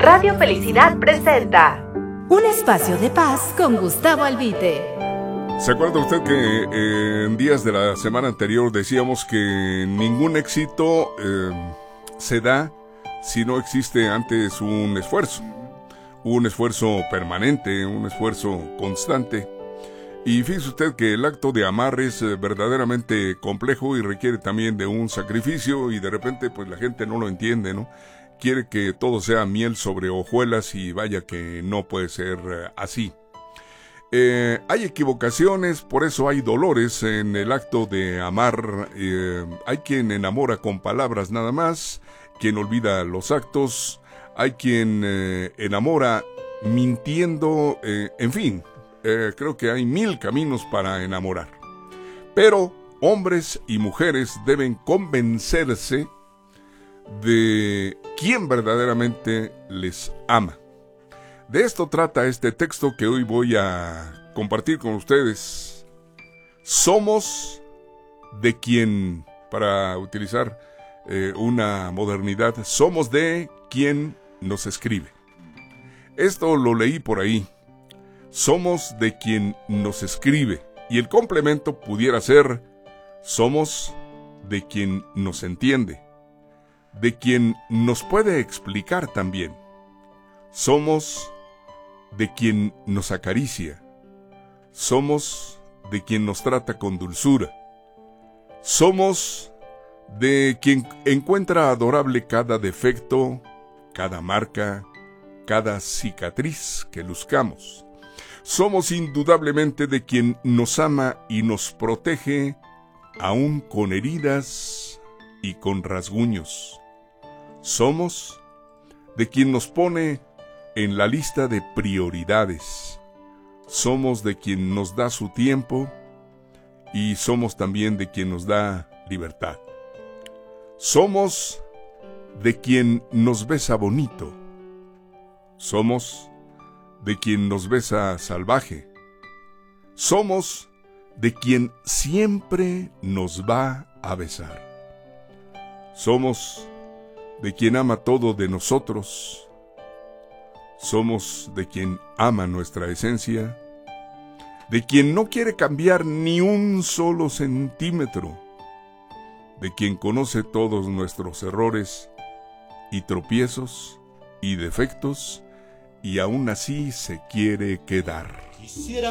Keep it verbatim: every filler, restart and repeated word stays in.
Radio Felicidad presenta un espacio de paz con Gustavo Albite. ¿Se acuerda usted que eh, en días de la semana anterior decíamos que ningún éxito eh, se da si no existe antes un esfuerzo? Un esfuerzo permanente, un esfuerzo constante. Y fíjese usted que el acto de amar es eh, verdaderamente complejo y requiere también de un sacrificio, y de repente pues la gente no lo entiende, ¿no? Quiere que todo sea miel sobre hojuelas y vaya que no puede ser eh, así. Eh, hay equivocaciones, por eso hay dolores en el acto de amar. Eh, hay quien enamora con palabras nada más, quien olvida los actos, hay quien eh, enamora mintiendo, eh, en fin. Eh, creo que hay mil caminos para enamorar. Pero hombres y mujeres deben convencerse de quién verdaderamente les ama. De esto trata este texto que hoy voy a compartir con ustedes. Somos de quien, para utilizar eh, una modernidad, somos de quien nos escribe. Esto lo leí por ahí. Somos de quien nos escribe, y el complemento pudiera ser: somos de quien nos entiende, de quien nos puede explicar también. Somos de quien nos acaricia, somos de quien nos trata con dulzura, somos de quien encuentra adorable cada defecto, cada marca, cada cicatriz que luzcamos. Somos indudablemente de quien nos ama y nos protege, aun con heridas y con rasguños. Somos de quien nos pone en la lista de prioridades. Somos de quien nos da su tiempo y somos también de quien nos da libertad. Somos de quien nos besa bonito. Somos de quien nos besa salvaje. Somos de quien siempre nos va a besar. Somos de quien ama todo de nosotros. Somos de quien ama nuestra esencia, de quien no quiere cambiar ni un solo centímetro, de quien conoce todos nuestros errores y tropiezos y defectos, y aún así se quiere quedar. Quisiera